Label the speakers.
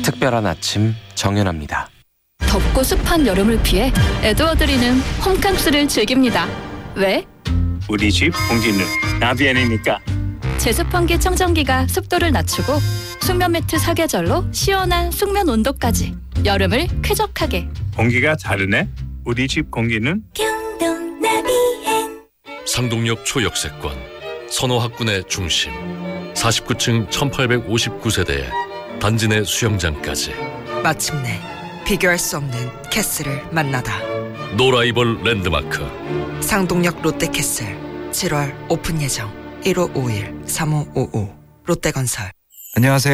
Speaker 1: 특별한 아침 정연합니다.
Speaker 2: 덥고 습한 여름을 피해 에드워드리는 홈캉스를 즐깁니다. 왜?
Speaker 3: 우리 집 공기는 나비엔이니까.
Speaker 2: 제습환기 청정기가 습도를 낮추고 숙면 매트 사계절로 시원한 숙면 온도까지 여름을 쾌적하게.
Speaker 3: 공기가 다르네. 우리 집 공기는
Speaker 4: 경동 나비엔.
Speaker 5: 상동역 초역세권 선호학군의 중심 49층 1859세대에 단지 내 수영장까지
Speaker 6: 마침내 비교할 수 없는 캐슬을 만나다.
Speaker 5: 노라이벌 랜드마크
Speaker 6: 상동역 롯데캐슬 7월 오픈 예정. 1551-3555 롯데건설.
Speaker 7: 안녕하세요.